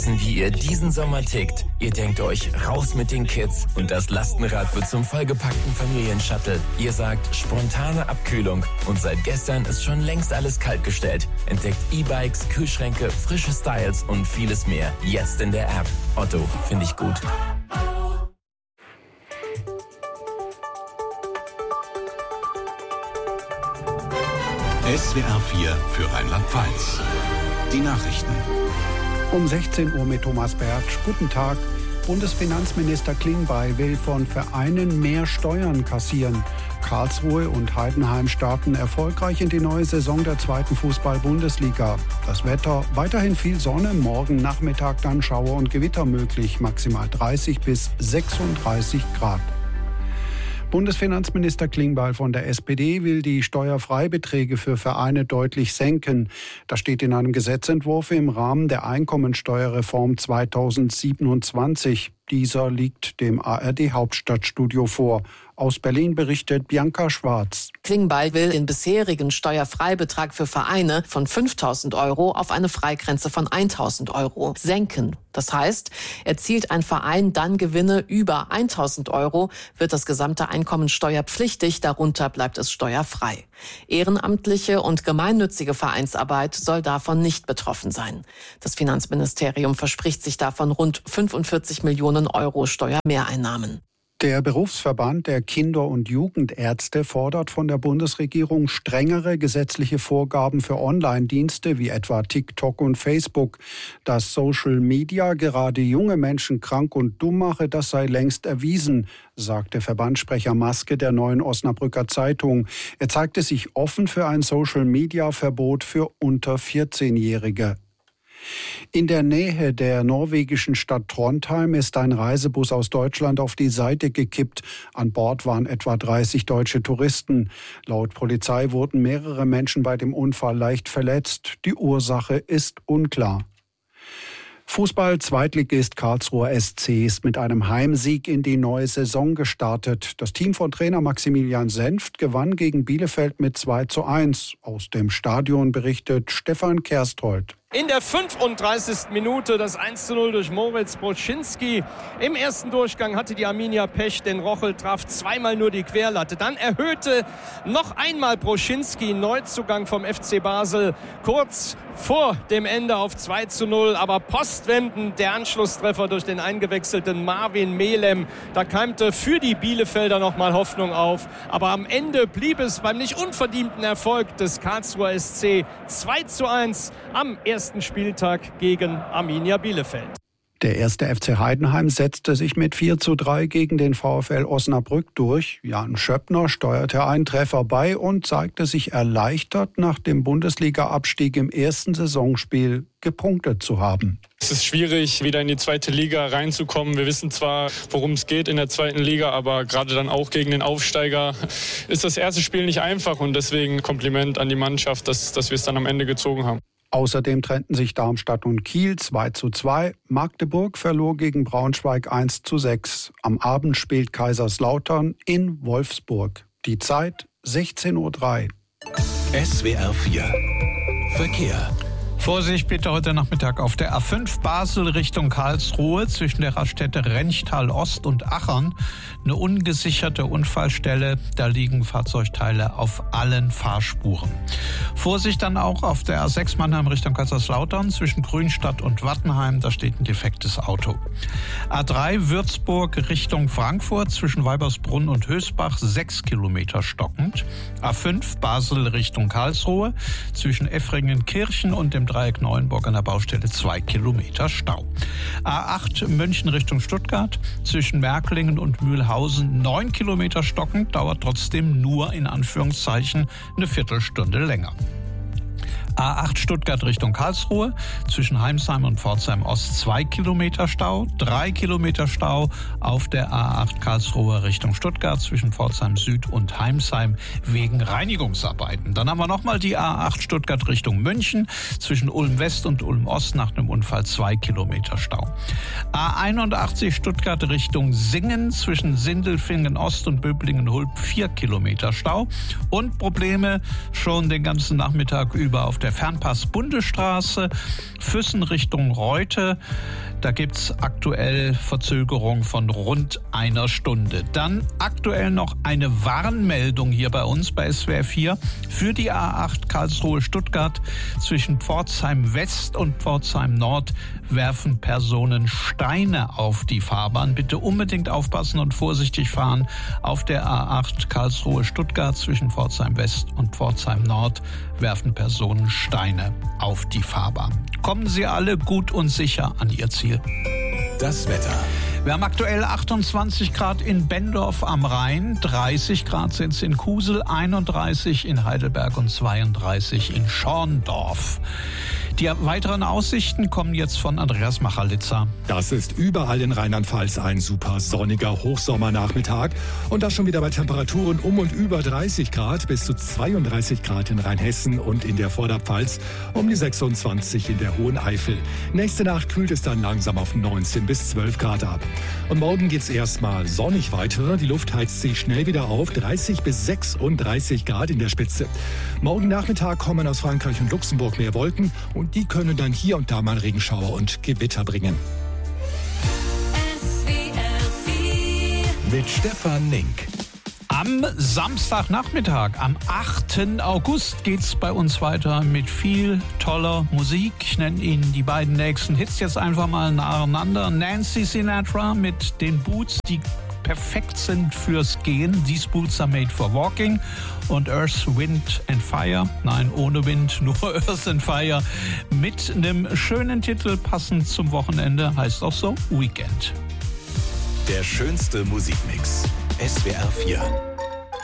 Wie ihr diesen Sommer tickt. Ihr denkt euch, raus mit den Kids und das Lastenrad wird zum vollgepackten Familienshuttle. Ihr sagt, spontane Abkühlung und seit gestern ist schon längst alles kaltgestellt. Entdeckt E-Bikes, Kühlschränke, frische Styles und vieles mehr. Jetzt in der App. Otto, finde ich gut. SWR 4 für Rheinland-Pfalz. Die Nachrichten. Um 16 Uhr mit Thomas Bertsch. Guten Tag. Bundesfinanzminister Klingbeil will von Vereinen mehr Steuern kassieren. Karlsruhe und Heidenheim starten erfolgreich in die neue Saison der 2. Fußball-Bundesliga. Das Wetter, weiterhin viel Sonne, morgen Nachmittag dann Schauer und Gewitter möglich, maximal 30 bis 36 Grad. Bundesfinanzminister Klingbeil von der SPD will die Steuerfreibeträge für Vereine deutlich senken. Das steht in einem Gesetzentwurf im Rahmen der Einkommensteuerreform 2027. Dieser liegt dem ARD-Hauptstadtstudio vor. Aus Berlin berichtet Bianca Schwarz. Klingbeil will den bisherigen Steuerfreibetrag für Vereine von 5.000 € auf eine Freigrenze von 1.000 € senken. Das heißt, erzielt ein Verein dann Gewinne über 1.000 €, wird das gesamte Einkommen steuerpflichtig, darunter bleibt es steuerfrei. Ehrenamtliche und gemeinnützige Vereinsarbeit soll davon nicht betroffen sein. Das Finanzministerium verspricht sich davon rund 45 Millionen € Steuermehreinnahmen. Der Berufsverband der Kinder- und Jugendärzte fordert von der Bundesregierung strengere gesetzliche Vorgaben für Online-Dienste wie etwa TikTok und Facebook. Dass Social Media gerade junge Menschen krank und dumm mache, das sei längst erwiesen, sagte Verbandssprecher Maske der Neuen Osnabrücker Zeitung. Er zeigte sich offen für ein Social-Media-Verbot für unter 14-Jährige. In der Nähe der norwegischen Stadt Trondheim ist ein Reisebus aus Deutschland auf die Seite gekippt. An Bord waren etwa 30 deutsche Touristen. Laut Polizei wurden mehrere Menschen bei dem Unfall leicht verletzt. Die Ursache ist unklar. Fußball-Zweitligist Karlsruher SC ist mit einem Heimsieg in die neue Saison gestartet. Das Team von Trainer Maximilian Senft gewann gegen Bielefeld mit 2:1. Aus dem Stadion berichtet Stefan Kersthold. In der 35. Minute das 1:0 durch Moritz Broschinski. Im ersten Durchgang hatte die Arminia Pech, denn Rochel traf zweimal nur die Querlatte. Dann erhöhte noch einmal Broschinski, Neuzugang vom FC Basel, kurz vor dem Ende auf 2:0. Aber postwendend der Anschlusstreffer durch den eingewechselten Marvin Melem. Da keimte für die Bielefelder nochmal Hoffnung auf. Aber am Ende blieb es beim nicht unverdienten Erfolg des Karlsruher SC 2:1 am ersten Spieltag gegen Arminia Bielefeld. Der erste FC Heidenheim setzte sich mit 4:3 gegen den VfL Osnabrück durch. Jan Schöppner steuerte einen Treffer bei und zeigte sich erleichtert, nach dem Bundesliga-Abstieg im ersten Saisonspiel gepunktet zu haben. Es ist schwierig, wieder in die zweite Liga reinzukommen. Wir wissen zwar, worum es geht in der zweiten Liga, aber gerade dann auch gegen den Aufsteiger ist das erste Spiel nicht einfach. Und deswegen Kompliment an die Mannschaft, dass wir es dann am Ende gezogen haben. Außerdem trennten sich Darmstadt und Kiel 2:2. Magdeburg verlor gegen Braunschweig 1:6. Am Abend spielt Kaiserslautern in Wolfsburg. Die Zeit 16:03 Uhr. SWR 4 Verkehr. Vorsicht bitte heute Nachmittag auf der A5 Basel Richtung Karlsruhe zwischen der Raststätte Renchtal Ost und Achern. Eine ungesicherte Unfallstelle, da liegen Fahrzeugteile auf allen Fahrspuren. Vorsicht dann auch auf der A6 Mannheim Richtung Kaiserslautern zwischen Grünstadt und Wattenheim, da steht ein defektes Auto. A3 Würzburg Richtung Frankfurt zwischen Weibersbrunn und Hösbach 6 Kilometer stockend. A5 Basel Richtung Karlsruhe zwischen Effringen-Kirchen und dem Dreieck Neuenburg an der Baustelle 2 Kilometer Stau. A8 München Richtung Stuttgart zwischen Märklingen und Mühlhausen 9 Kilometer stockend, dauert trotzdem nur in Anführungszeichen eine Viertelstunde länger. A8 Stuttgart Richtung Karlsruhe zwischen Heimsheim und Pforzheim Ost 2 Kilometer Stau, 3 Kilometer Stau auf der A8 Karlsruhe Richtung Stuttgart zwischen Pforzheim Süd und Heimsheim wegen Reinigungsarbeiten. Dann haben wir nochmal die A8 Stuttgart Richtung München zwischen Ulm West und Ulm Ost nach einem Unfall 2 Kilometer Stau. A81 Stuttgart Richtung Singen zwischen Sindelfingen Ost und Böblingen-Hulb 4 Kilometer Stau und Probleme schon den ganzen Nachmittag über auf der Der Fernpass Bundesstraße, Füssen Richtung Reute. Da gibt es aktuell Verzögerung von rund einer Stunde. Dann aktuell noch eine Warnmeldung hier bei uns bei SWR 4 für die A8 Karlsruhe-Stuttgart. Zwischen Pforzheim West und Pforzheim Nord werfen Personen Steine auf die Fahrbahn. Bitte unbedingt aufpassen und vorsichtig fahren. Auf der A8 Karlsruhe-Stuttgart zwischen Pforzheim West und Pforzheim Nord werfen Personen Steine auf die Fahrbahn. Kommen Sie alle gut und sicher an Ihr Ziel. Das Wetter. Wir haben aktuell 28 Grad in Bendorf am Rhein, 30 Grad sind es in Kusel, 31 in Heidelberg und 32 in Schorndorf. Die weiteren Aussichten kommen jetzt von Andreas Machalitzer. Das ist überall in Rheinland-Pfalz ein super sonniger Hochsommernachmittag. Und das schon wieder bei Temperaturen um und über 30 Grad bis zu 32 Grad in Rheinhessen und in der Vorderpfalz, um die 26 in der Hohen Eifel. Nächste Nacht kühlt es dann langsam auf 19 bis 12 Grad ab. Und morgen geht's erstmal sonnig weiter. Die Luft heizt sich schnell wieder auf, 30 bis 36 Grad in der Spitze. Morgen Nachmittag kommen aus Frankreich und Luxemburg mehr Wolken und die können dann hier und da mal Regenschauer und Gewitter bringen. Mit Stefan Nink. Am Samstagnachmittag, am 8. August, geht's bei uns weiter mit viel toller Musik. Ich nenne Ihnen die beiden nächsten Hits jetzt einfach mal nacheinander. Nancy Sinatra mit den Boots, die perfekt sind fürs Gehen. These Boots are made for walking. Und Earth, Wind and Fire, nein, ohne Wind, nur Earth and Fire, mit einem schönen Titel, passend zum Wochenende, heißt auch so Weekend. Der schönste Musikmix. SWR 4.